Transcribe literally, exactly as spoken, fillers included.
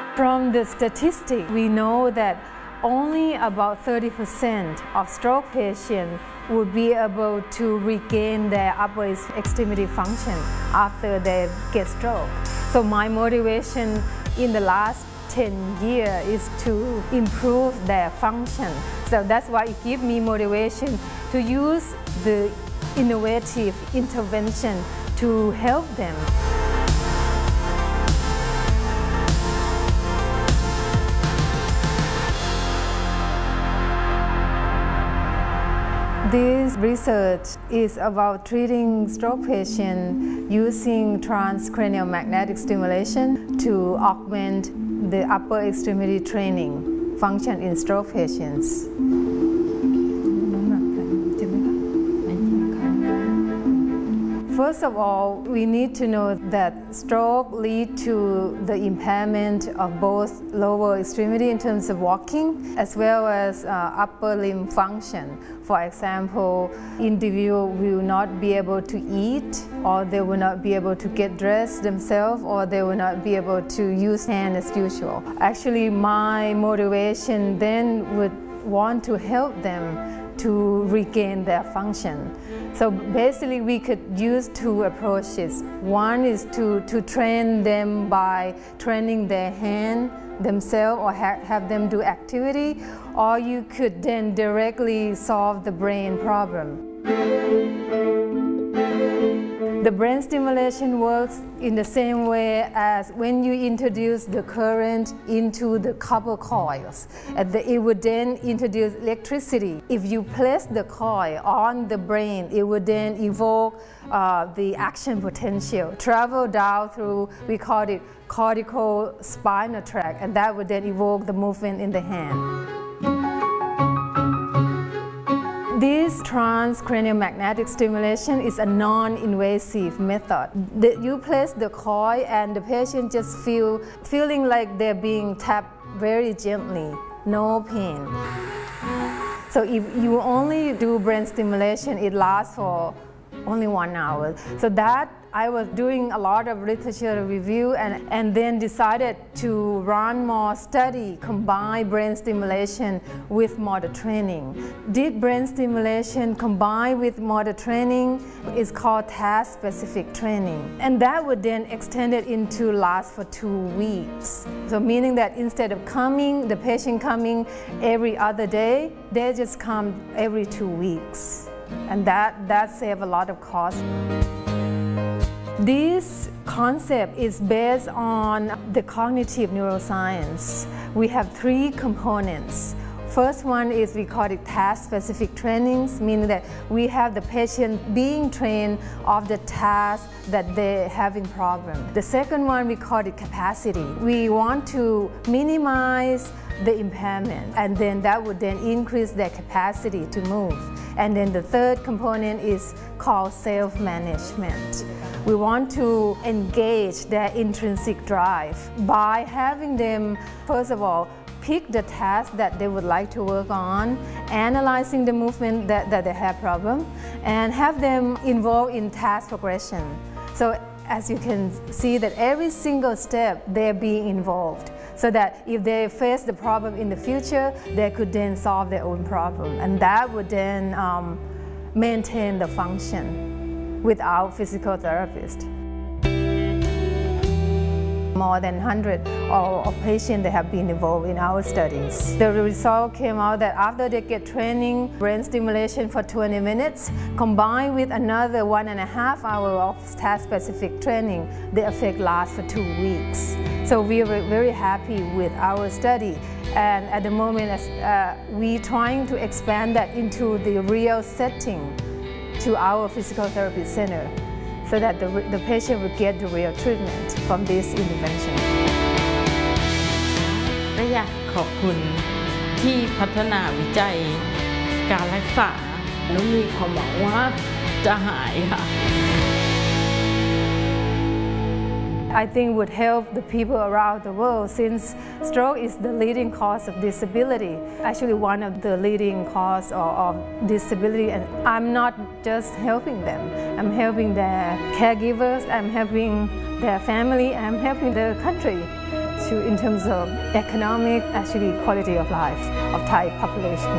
From the statistic, we know that only about thirty percent of stroke patients would be able to regain their upper extremity function after they get stroke. So my motivation in the last ten years is to improve their function. So that's why it gives me motivation to use the innovative intervention to help them. This research is about treating stroke patients using transcranial magnetic stimulation to augment the upper extremity training function in stroke patients. First of all, we need to know that stroke leads to the impairment of both lower extremity in terms of walking as well as uh, upper limb function. For example, individuals will not be able to eat, or they will not be able to get dressed themselves, or they will not be able to use hands as usual. Actually, my motivation then would want to help them to regain their function. So basically we could use two approaches. One is to, to train them by training their hand themselves or ha have them do activity, or you could then directly solve the brain problem. The brain stimulation works in the same way as when you introduce the current into the copper coils. And the, it would then introduce electricity. If you place the coil on the brain, it would then evoke uh, the action potential, travel down through, we call it cortical spinal tract, and that would then evoke the movement in the hand. This transcranial magnetic stimulation is a non-invasive method. The, you place the coil and the patient just feel feeling like they're being tapped very gently, no pain. So if you only do brain stimulation, it lasts for only one hour. So that I was doing a lot of literature review and, and then decided to run more study, combine brain stimulation with motor training. Did brain stimulation combined with motor training is called task-specific training. And that would then extend it into last for two weeks. So meaning that instead of coming, the patient coming every other day, they just come every two weeks. And that, that saves a lot of cost. This concept is based on the cognitive neuroscience. We have three components. First one is we call it task-specific trainings, meaning that we have the patient being trained of the task that they're having problem. The second one we call it capacity. We want to minimize the impairment, and then that would then increase their capacity to move. And then the third component is called self-management. We want to engage their intrinsic drive by having them, first of all, pick the task that they would like to work on, analyzing the movement that, that they have problem, and have them involved in task progression. So as you can see that every single step they're being involved, so that if they face the problem in the future, they could then solve their own problem. And that would then um, maintain the function without physical therapist. More than one hundred of patients that have been involved in our studies. The result came out that after they get training, brain stimulation for twenty minutes, combined with another one and a half hour of task-specific training, the effect lasts for two weeks. So we are very happy with our study. And at the moment, uh, we're trying to expand that into the real setting to our physical therapy center, so that the, the patient would get the real treatment from this intervention. ก็อยากขอบคุณที่พัฒนาวิจัยการรักษาแล้วมีความหวังว่าจะหายค่ะ I think would help the people around the world, since stroke is the leading cause of disability, actually one of the leading cause of, of disability. And I'm not just helping them, I'm helping their caregivers, I'm helping their family, I'm helping the country issue in terms of economic, actually quality of life of Thai population.